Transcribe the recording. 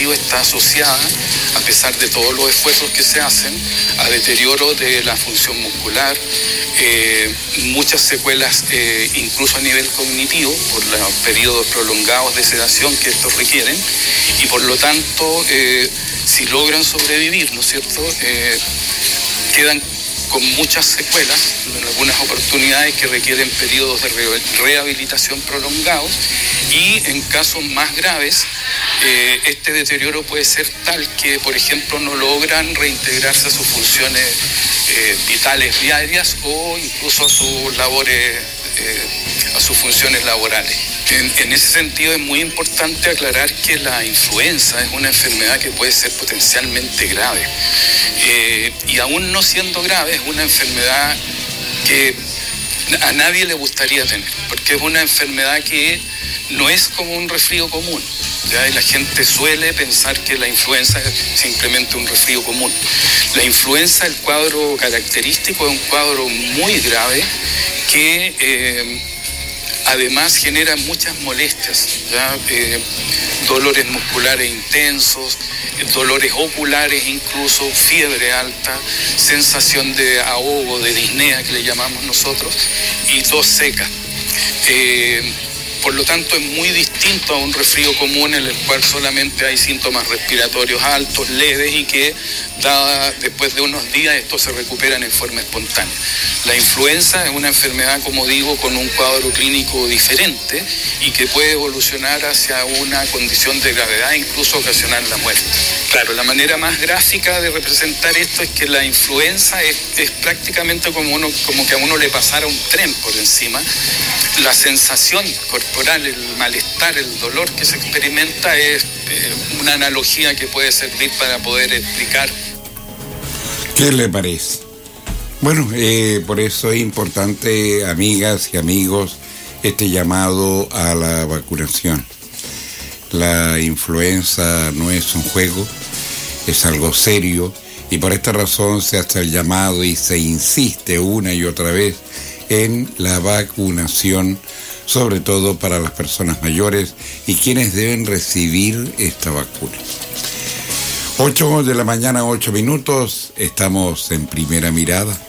progresivo está asociada, a pesar de todos los esfuerzos que se hacen, a deterioro de la función muscular, muchas secuelas incluso a nivel cognitivo por los periodos prolongados de sedación que estos requieren, y por lo tanto si logran sobrevivir, ¿no es cierto?, quedan con muchas secuelas, en algunas oportunidades que requieren periodos de rehabilitación prolongados, y en casos más graves este deterioro puede ser tal que, por ejemplo, no logran reintegrarse a sus funciones vitales diarias o incluso a sus labores, a sus funciones laborales. En ese sentido es muy importante aclarar que la influenza es una enfermedad que puede ser potencialmente grave, y aún no siendo grave es una enfermedad que a nadie le gustaría tener, porque es una enfermedad que no es como un resfrío común, ¿ya? Y la gente suele pensar que la influenza es simplemente un resfrío común. La influenza, el cuadro característico, es un cuadro muy grave que además genera muchas molestias, ¿ya? Dolores musculares intensos, dolores oculares incluso, fiebre alta, sensación de ahogo, de disnea que le llamamos nosotros, y tos seca. Por lo tanto es muy distinto a un resfrío común en el cual solamente hay síntomas respiratorios altos, leves, y que después de unos días estos se recuperan en forma espontánea. La influenza es una enfermedad, como digo, con un cuadro clínico diferente y que puede evolucionar hacia una condición de gravedad e incluso ocasionar la muerte. Claro, la manera más gráfica de representar esto es que la influenza es prácticamente como que a uno le pasara un tren por encima. La sensación corporal, el malestar, el dolor que se experimenta es una analogía que puede servir para poder explicar. ¿Qué le parece? Bueno, por eso es importante, amigas y amigos, este llamado a la vacunación. La influenza no es un juego, es algo serio, y por esta razón se hace el llamado y se insiste una y otra vez en la vacunación, sobre todo para las personas mayores y quienes deben recibir esta vacuna. 8 de la mañana, 8 minutos, estamos en Primera Mirada.